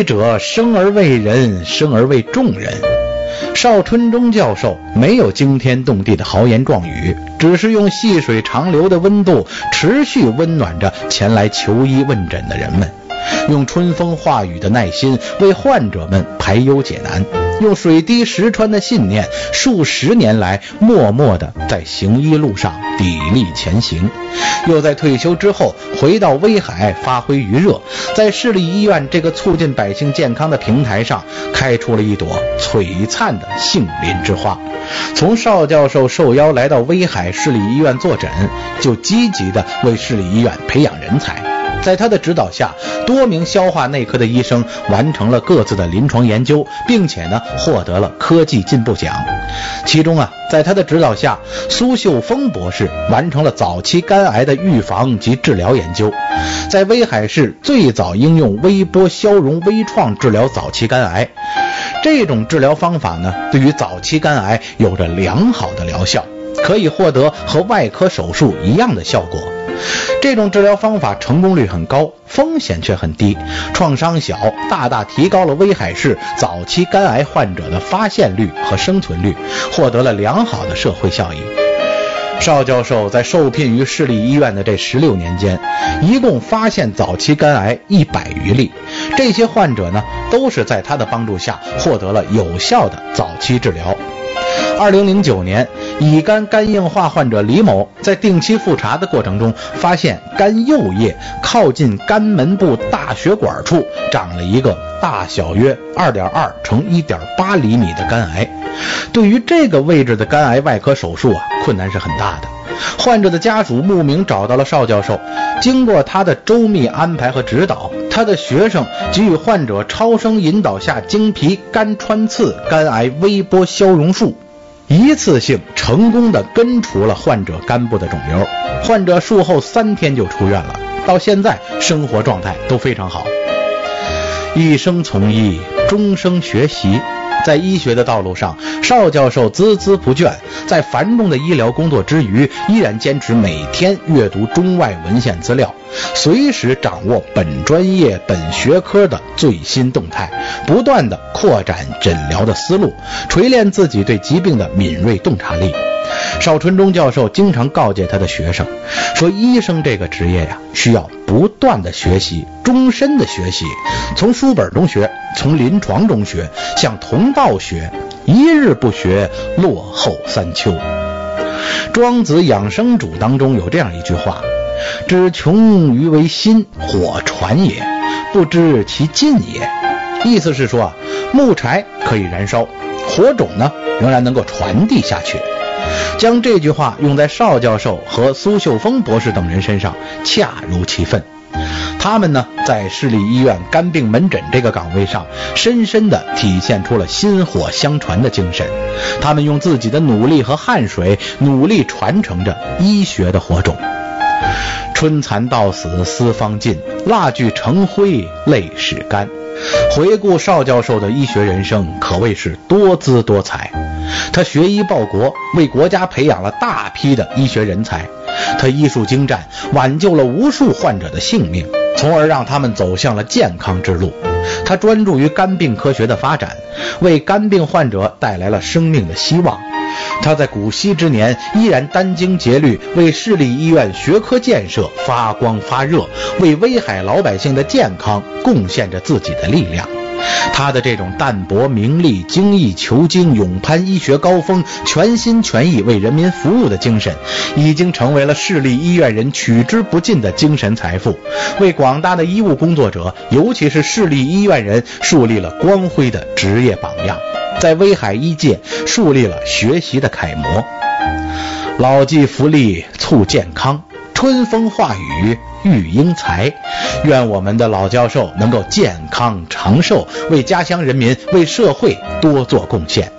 医者生而为人，生而为众人。邵春忠教授没有惊天动地的豪言壮语，只是用细水长流的温度持续温暖着前来求医问诊的人们，用春风化雨的耐心为患者们排忧解难，用水滴石穿的信念，数十年来默默地在行医路上砥砺前行，又在退休之后回到威海发挥余热，在市立医院这个促进百姓健康的平台上开出了一朵璀璨的杏林之花。从邵教授受邀来到威海市立医院坐诊，就积极地为市立医院培养人才。在他的指导下，多名消化内科的医生完成了各自的临床研究，并且获得了科技进步奖。其中在他的指导下，苏秀峰博士完成了早期肝癌的预防及治疗研究，在威海市最早应用微波消融微创治疗早期肝癌。这种治疗方法对于早期肝癌有着良好的疗效，可以获得和外科手术一样的效果。这种治疗方法成功率很高，风险却很低，创伤小，大大提高了威海市早期肝癌患者的发现率和生存率，获得了良好的社会效益。邵教授在受聘于市立医院的这16年间，一共发现早期肝癌100余例，这些患者都是在他的帮助下获得了有效的早期治疗。2009年，乙肝肝硬化患者李某在定期复查的过程中，发现肝右叶靠近肝门部大血管处长了一个大小约2.2乘1.8厘米的肝癌。对于这个位置的肝癌外科手术困难是很大的。患者的家属慕名找到了邵教授，经过他的周密安排和指导，他的学生给予患者超声引导下经皮肝穿刺肝癌微波消融术，一次性成功地根除了患者肝部的肿瘤。患者术后3天就出院了，到现在生活状态都非常好。一生从医，终生学习。在医学的道路上，邵教授孜孜不倦，在繁重的医疗工作之余，依然坚持每天阅读中外文献资料，随时掌握本专业本学科的最新动态，不断地扩展诊疗的思路，锤炼自己对疾病的敏锐洞察力。邵春忠教授经常告诫他的学生说，医生这个职业需要不断的学习，终身的学习，从书本中学，从临床中学，向同道学，一日不学，落后3秋。庄子养生主当中有这样一句话：知穷于为薪，火传也，不知其尽也。意思是说木柴可以燃烧，火种仍然能够传递下去。将这句话用在邵教授和苏秀峰博士等人身上，恰如其分。他们在市立医院肝病门诊这个岗位上，深深地体现出了薪火相传的精神。他们用自己的努力和汗水，努力传承着医学的火种。春蚕到死丝方尽，蜡炬成灰泪始干。回顾邵教授的医学人生，可谓是多姿多彩。他学医报国，为国家培养了大批的医学人才。他医术精湛，挽救了无数患者的性命，从而让他们走向了健康之路。他专注于肝病科学的发展，为肝病患者带来了生命的希望。他在古稀之年依然殚精竭虑，为市立医院学科建设发光发热，为威海老百姓的健康贡献着自己的力量。他的这种淡泊名利、精益求精、勇攀医学高峰、全心全意为人民服务的精神，已经成为了市立医院人取之不尽的精神财富，为广大的医务工作者，尤其是市立医院人树立了光辉的职业榜样，在威海医界树立了学习的楷模。老骥伏枥，促健康，春风化雨，育英才。愿我们的老教授能够健康长寿，为家乡人民、为社会多做贡献。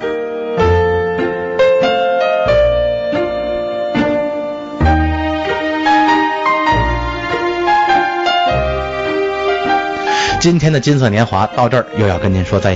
今天的金色年华到这儿又要跟您说再见。